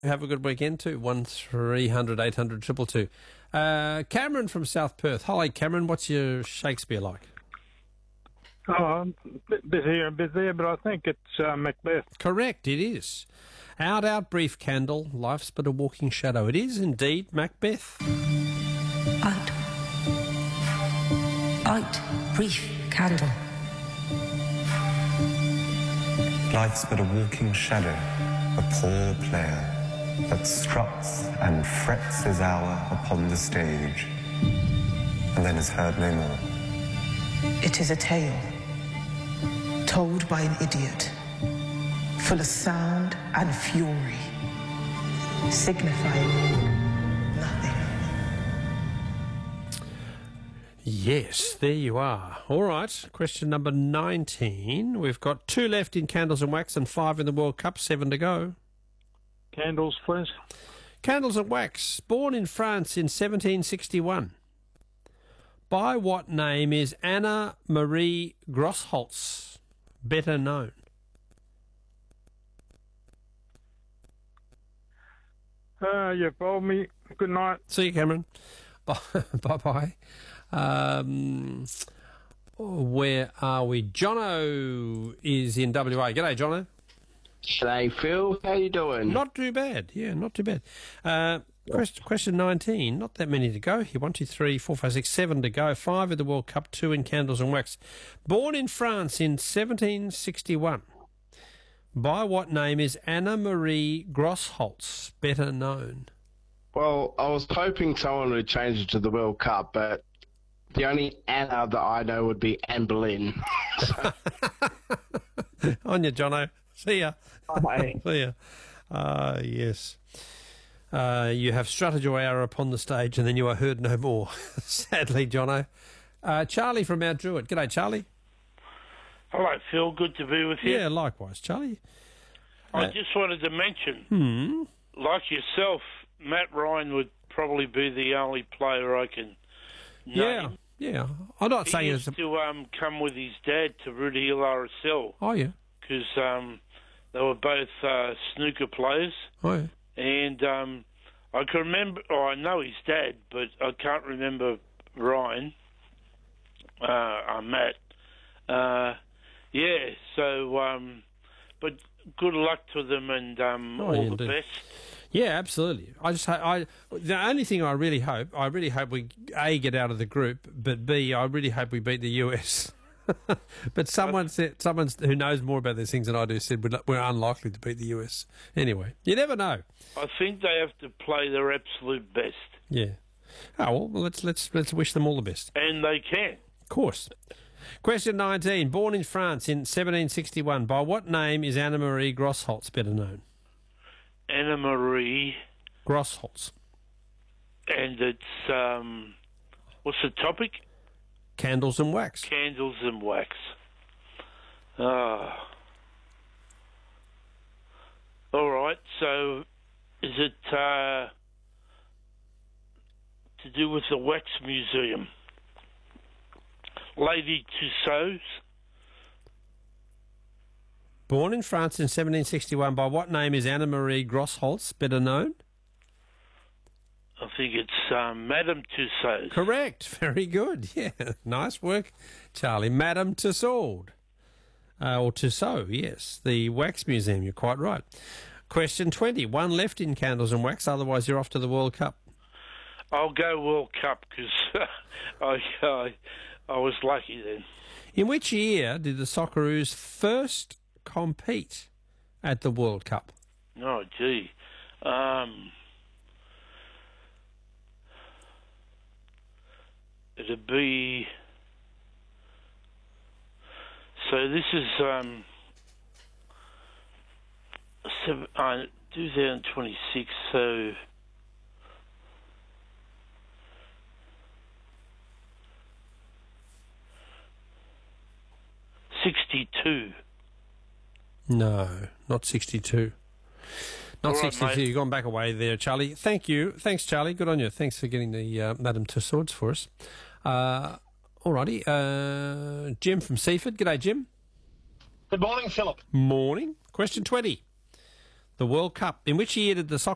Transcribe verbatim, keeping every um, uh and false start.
Have a good weekend too. One three hundred eight hundred triple two. Uh, Cameron from South Perth. Hi, Cameron. What's your Shakespeare like? Oh, I'm a bit busy here and bit there, but I think it's uh, Macbeth. Correct, it is. Out, out, brief candle, life's but a walking shadow. It is indeed Macbeth. Out. Out, brief candle. Life's but a walking shadow, a poor player that struts and frets his hour upon the stage, and then is heard no more. It is a tale told by an idiot, full of sound and fury, signifying nothing. Yes, there you are. All right, question number nineteen. We've got two left in Candles and Wax and five in the World Cup, seven to go. Candles, please. Candles and Wax, born in France in seventeen sixty-one. By what name is Anna Marie Grossholtz better known? Uh, you've told me. Good night. See you, Cameron. Bye-bye. Um, where are we? Jono is in W A. G'day, Jono. G'day, Phil. How you doing? Not too bad. Yeah, not too bad. Uh, question, question nineteen. Not that many to go here. One, two, three, four, five, six, seven to go. Five in the World Cup, two in Candles and Wax. Born in France in seventeen sixty-one. By what name is Anna Marie Grossholtz better known? Well, I was hoping someone would change it to the World Cup, but the only Anna that I know would be Anne Boleyn. On you, Jono. See ya. Bye. See ya. Uh, yes. Uh, you have strutted your hour upon the stage and then you are heard no more. Sadly, Jono. Uh, Charlie from Mount Druitt. G'day, Charlie. Hello, Phil. Good to be with you. Yeah, likewise, Charlie. I Uh, just wanted to mention, hmm. like yourself, Matt Ryan would probably be the only player I can name. Yeah, yeah. I'm not He saying used it's... A... to um, come with his dad to Rudy Hill R S L Oh, yeah. because um, they were both uh, snooker players. Oh, yeah. And um, I can remember, oh, I know his dad, but I can't remember Ryan, uh, uh, Matt. Uh, yeah, so, um, but good luck to them and um, Oh, all yeah, the indeed. best. Yeah, absolutely. I just, I, the only thing I really hope, I really hope we A, get out of the group, but B, I really hope we beat the U S. But someone said, someone who knows more about these things than I do said we're, we're unlikely to beat the U S. Anyway, you never know. I think they have to play their absolute best, Yeah. Oh well, let's let's let's wish them all the best. and they can. Of course. Question nineteen. Born in France in seventeen sixty-one. By what name is Anna Marie Grossholtz better known? Anna Marie, Grossholtz. and it's um, what's the topic? Candles and Wax. Candles and Wax. Ah. All right. So, is it uh, to do with the Wax Museum? Lady Tussauds. Born in France in seventeen sixty-one. By what name is Anna Marie Grossholtz better known? I think it's um, Madame Tussauds. Correct. Very good. Yeah. Nice work, Charlie. Madame Tussauds. Uh, or Tussaud, yes. The Wax Museum. You're quite right. Question twenty. One left in Candles and Wax. Otherwise, you're off to the World Cup. I'll go World Cup because I, I I was lucky then. In which year did the Socceroos first compete at the World Cup? Oh, gee. Um, it'd be... So this is um, seven, uh, twenty twenty-six, so... sixty-two. No, not sixty-two. Not All right, sixty-two. mate. You've gone back away there, Charlie. Thank you. Thanks, Charlie. Good on you. Thanks for getting the uh, Madame Tussauds for us. Uh, alrighty. Uh, Jim from Seaford. G'day, Jim. Good morning, Philip. Morning. Question twenty. The World Cup. In which year did the Soccer